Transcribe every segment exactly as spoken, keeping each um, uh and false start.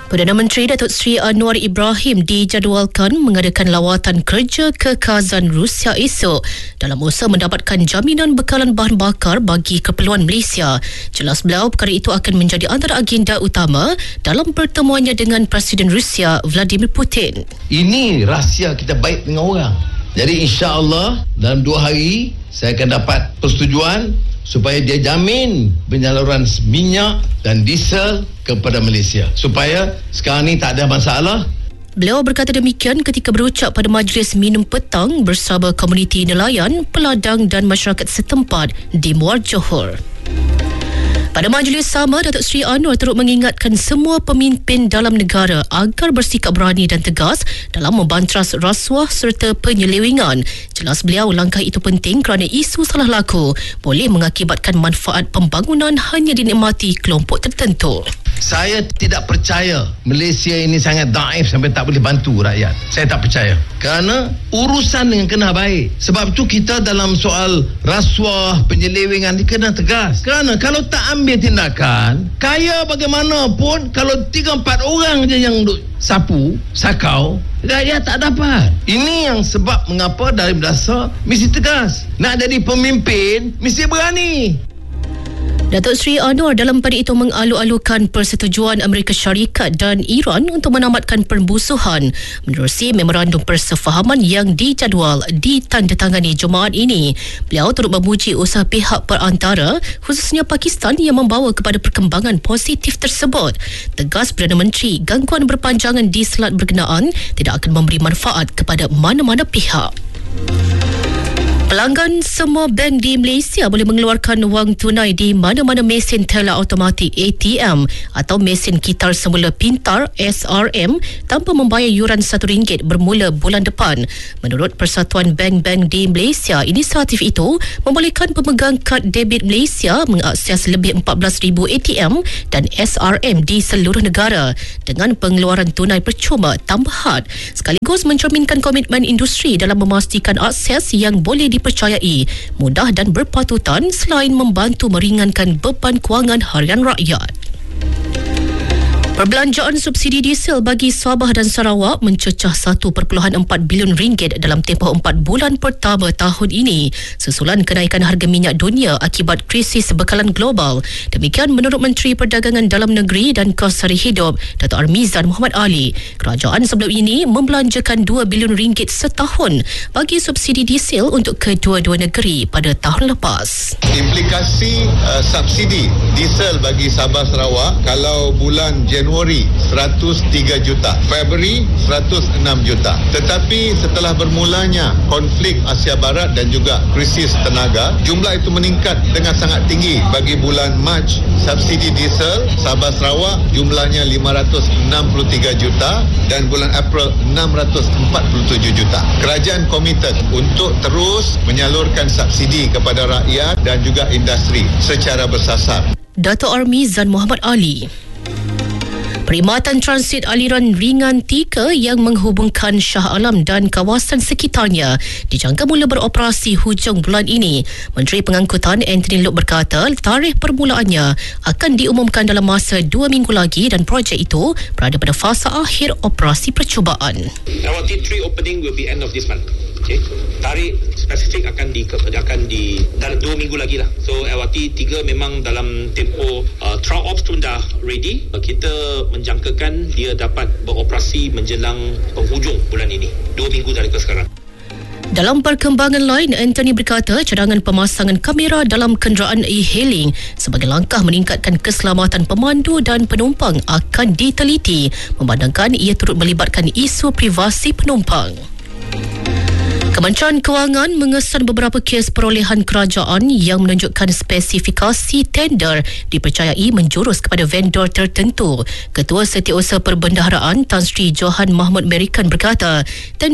Perdana Menteri Datuk Seri Anwar Ibrahim dijadualkan mengadakan lawatan kerja ke Kazan, Rusia esok dalam usaha mendapatkan jaminan bekalan bahan bakar bagi keperluan Malaysia. Jelas beliau perkara itu akan menjadi antara agenda utama dalam pertemuannya dengan Presiden Rusia Vladimir Putin. Ini rahsia kita baik dengan orang. Jadi insya-Allah dalam dua hari saya akan dapat persetujuan supaya dia jamin penyaluran minyak dan diesel kepada Malaysia. Supaya sekarang ni tak ada masalah. Beliau berkata demikian ketika berucap pada majlis minum petang bersama komuniti nelayan, peladang dan masyarakat setempat di Muar Johor. Pada majlis sama, Datuk Seri Anwar turut mengingatkan semua pemimpin dalam negara agar bersikap berani dan tegas dalam membantras rasuah serta penyelewengan. Jelas beliau langkah itu penting kerana isu salah laku boleh mengakibatkan manfaat pembangunan hanya dinikmati kelompok tertentu. Saya tidak percaya Malaysia ini sangat daif sampai tak boleh bantu rakyat. Saya tak percaya. Kerana urusan dengan kena baik. Sebab tu kita dalam soal rasuah, penyelewengan ni kena tegas. Kerana kalau tak ambil tindakan, kaya bagaimanapun, kalau tiga empat orang je yang duk sapu, sakau, rakyat tak dapat. Ini yang sebab mengapa dari dasar mesti tegas. Nak jadi pemimpin, mesti berani. Datuk Seri Anwar dalam pada itu mengalu-alukan persetujuan Amerika Syarikat dan Iran untuk menamatkan permusuhan menerusi memorandum persefahaman yang dijadual ditandatangani Jumaat ini. Beliau turut memuji usaha pihak perantara khususnya Pakistan yang membawa kepada perkembangan positif tersebut. Tegas Perdana Menteri, gangguan berpanjangan di selat berkenaan tidak akan memberi manfaat kepada mana-mana pihak. Pelanggan semua bank di Malaysia boleh mengeluarkan wang tunai di mana-mana mesin teller automatik A T M atau mesin kitar semula pintar S R M tanpa membayar yuran satu ringgit bermula bulan depan. Menurut Persatuan Bank-Bank di Malaysia, inisiatif itu membolehkan pemegang kad debit Malaysia mengakses lebih empat belas ribu A T M dan S R M di seluruh negara dengan pengeluaran tunai percuma tambahan, sekaligus mencerminkan komitmen industri dalam memastikan akses yang boleh dipercayai, mudah dan berpatutan selain membantu meringankan beban kewangan harian rakyat. Perbelanjaan subsidi diesel bagi Sabah dan Sarawak mencecah satu perpuluhan empat bilion ringgit dalam tempoh empat bulan pertama tahun ini susulan kenaikan harga minyak dunia akibat krisis bekalan global. Demikian menurut Menteri Perdagangan Dalam Negeri dan Kos Sari Hidup Dato' Armizan Muhammad Ali. Kerajaan sebelum ini membelanjakan dua bilion ringgit setahun bagi subsidi diesel untuk kedua-dua negeri pada tahun lepas. Implikasi uh, subsidi diesel bagi Sabah Sarawak kalau bulan Januari Januari seratus tiga juta, Februari seratus enam juta. Tetapi setelah bermulanya konflik Asia Barat dan juga krisis tenaga, jumlah itu meningkat dengan sangat tinggi. Bagi bulan Mac, subsidi diesel Sabah Sarawak jumlahnya lima ratus enam puluh tiga juta dan bulan April enam ratus empat puluh tujuh juta. Kerajaan komited untuk terus menyalurkan subsidi kepada rakyat dan juga industri secara bersasar. Dato' Armizan Muhammad Ali. Perkhidmatan transit aliran ringan tiga yang menghubungkan Shah Alam dan kawasan sekitarnya dijangka mula beroperasi hujung bulan ini. Menteri Pengangkutan Anthony Loke berkata tarikh permulaannya akan diumumkan dalam masa dua minggu lagi dan projek itu berada pada fasa akhir operasi percubaan. Our T three opening will be end of this month. Okay. Tarikh spesifik akan di akan di dalam dua minggu lagi lah. So L R T tiga memang dalam tempoh uh, trial ops pun dah ready. Kita menjangkakan dia dapat beroperasi menjelang penghujung bulan ini, dua minggu dari sekarang. Dalam perkembangan lain, Anthony berkata cadangan pemasangan kamera dalam kenderaan e-hailing sebagai langkah meningkatkan keselamatan pemandu dan penumpang akan diteliti, memandangkan ia turut melibatkan isu privasi penumpang. Kementerian Kewangan mengesan beberapa kes perolehan kerajaan yang menunjukkan spesifikasi tender dipercayai menjurus kepada vendor tertentu. Ketua Setiausaha Perbendaharaan Tan Sri Johan Mahmud Merikan berkata, tender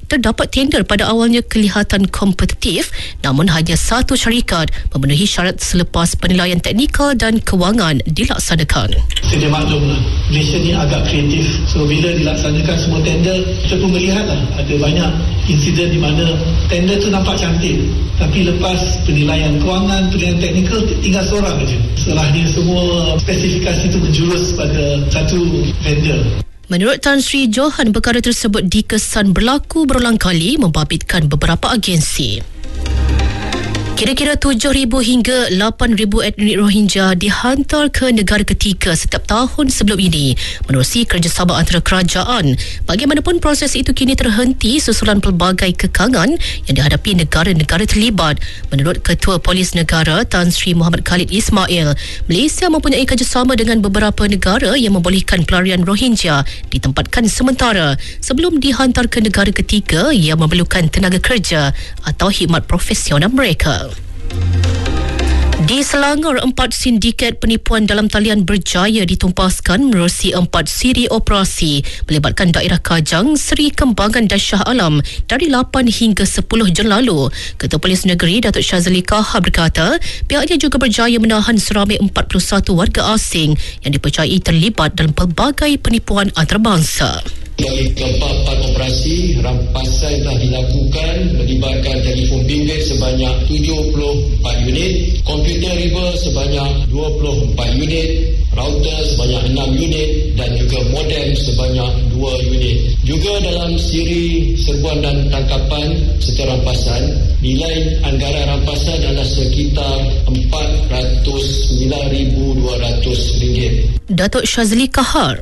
terdapat tender pada awalnya kelihatan kompetitif, namun hanya satu syarikat memenuhi syarat selepas penilaian teknikal dan kewangan dilaksanakan. Sedia maklumlah, Malaysia ni agak kreatif. So bila dilaksanakan semua tender, kita pun melihatlah ada banyak insiden di mana tender tu nampak cantik, tapi lepas penilaian kewangan, penilaian teknikal, tinggal seorang saja. Setelahnya semua spesifikasi itu menjurus pada satu vendor. Menurut Tan Sri Johan, perkara tersebut dikesan berlaku berulang kali membabitkan beberapa agensi. Kira-kira tujuh ribu hingga lapan ribu etnik Rohingya dihantar ke negara ketiga setiap tahun sebelum ini menerusi kerjasama antara kerajaan. Bagaimanapun, proses itu kini terhenti susulan pelbagai kekangan yang dihadapi negara-negara terlibat. Menurut Ketua Polis Negara Tan Sri Muhammad Khalid Ismail, Malaysia mempunyai kerjasama dengan beberapa negara yang membolehkan pelarian Rohingya ditempatkan sementara sebelum dihantar ke negara ketiga yang memerlukan tenaga kerja atau khidmat profesional mereka. Di Selangor, empat sindiket penipuan dalam talian berjaya ditumpaskan menerusi empat siri operasi melibatkan daerah Kajang, Seri Kembangan dan Shah Alam dari lapan hingga sepuluh Jun lalu. Ketua Polis Negeri Datuk Syazali Kahar berkata, pihaknya juga berjaya menahan seramai empat puluh satu warga asing yang dipercayai terlibat dalam pelbagai penipuan antarabangsa. Bagi keempat operasi, rampasan telah dilakukan melibatkan telefon bimbit sebanyak tujuh puluh empat unit, komputer riba sebanyak dua puluh empat unit, router sebanyak enam unit dan juga modem sebanyak dua unit. Juga dalam siri serbuan dan tangkapan serta rampasan, nilai anggaran rampasan adalah sekitar empat ratus sembilan ribu dua ratus ringgit. Datuk Syazli Kahar.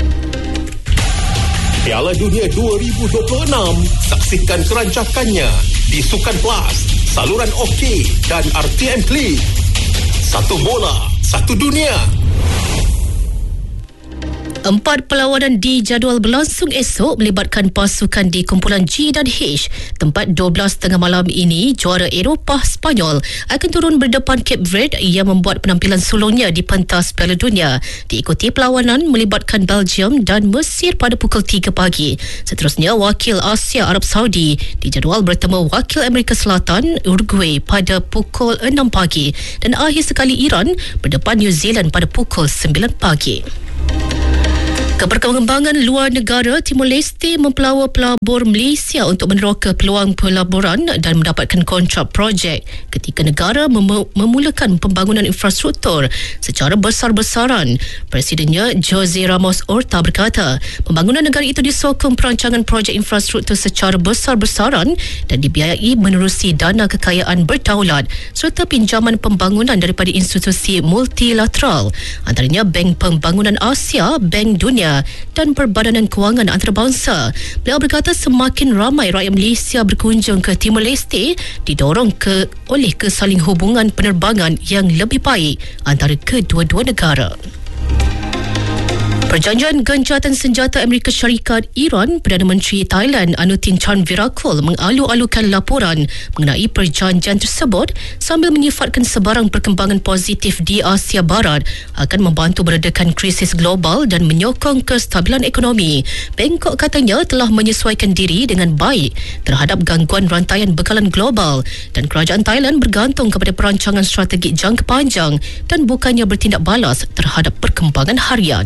Piala Dunia dua ribu dua puluh enam, saksikan kerancakannya di Sukan Plus, saluran OK dan R T M Klik. Satu bola, satu dunia. Empat perlawanan dijadual berlangsung esok melibatkan pasukan di kumpulan G dan H. Tempat dua belas tengah malam ini, juara Eropah Spanyol akan turun berdepan Cape Verde yang membuat penampilan sulungnya di pentas Piala Dunia. Diikuti perlawanan melibatkan Belgium dan Mesir pada pukul tiga pagi. Seterusnya, wakil Asia Arab Saudi dijadual bertemu wakil Amerika Selatan Uruguay pada pukul enam pagi dan akhir sekali Iran berdepan New Zealand pada pukul sembilan pagi. Keperkembangan luar negara, Timor Leste mempelawa pelabur Malaysia untuk meneroka peluang pelaburan dan mendapatkan kontrak projek ketika negara mem- memulakan pembangunan infrastruktur secara besar-besaran. Presidennya Jose Ramos Horta berkata, pembangunan negara itu disokong perancangan projek infrastruktur secara besar-besaran dan dibiayai menerusi dana kekayaan berdaulat serta pinjaman pembangunan daripada institusi multilateral, antaranya Bank Pembangunan Asia, Bank Dunia dan Perbadanan Kewangan Antarabangsa. Beliau berkata semakin ramai rakyat Malaysia berkunjung ke Timor Leste didorong ke oleh kesaling hubungan penerbangan yang lebih baik antara kedua-dua negara. Perjanjian gencatan senjata Amerika Syarikat Iran, Perdana Menteri Thailand Anutin Charnvirakul mengalu-alukan laporan mengenai perjanjian tersebut sambil menyifatkan sebarang perkembangan positif di Asia Barat akan membantu meredakan krisis global dan menyokong kestabilan ekonomi. Bangkok katanya telah menyesuaikan diri dengan baik terhadap gangguan rantaian bekalan global dan kerajaan Thailand bergantung kepada perancangan strategik jangka panjang dan bukannya bertindak balas terhadap perkembangan harian.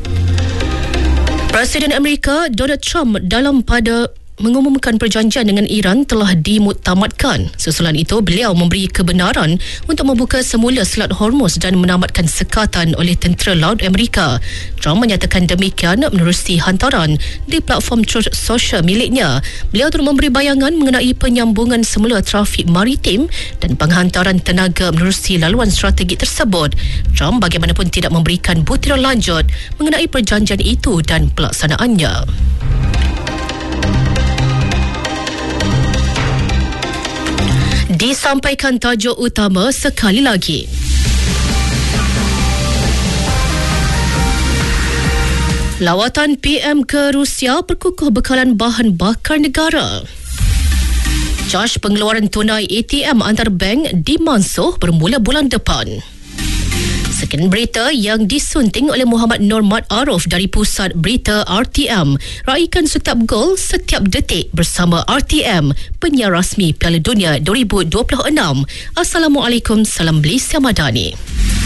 Presiden Amerika Donald Trump dalam pada mengumumkan perjanjian dengan Iran telah dimuktamadkan. Susulan itu, beliau memberi kebenaran untuk membuka semula Selat Hormuz dan menamatkan sekatan oleh tentera laut Amerika. Trump menyatakan demikian menerusi hantaran di platform Truth Social miliknya. Beliau turut memberi bayangan mengenai penyambungan semula trafik maritim dan penghantaran tenaga menerusi laluan strategik tersebut. Trump bagaimanapun tidak memberikan butiran lanjut mengenai perjanjian itu dan pelaksanaannya. Disampaikan tajuk utama sekali lagi. Lawatan P M ke Rusia berkukuh bekalan bahan bakar negara. Caj pengeluaran tunai A T M antarbank dimansuh bermula bulan depan. Sekian berita yang disunting oleh Muhammad Normat Arif dari Pusat Berita R T M. Raikan setiap gol setiap detik bersama R T M, penyiar rasmi Piala Dunia dua ribu dua puluh enam. Assalamualaikum, salam Malaysia Madani.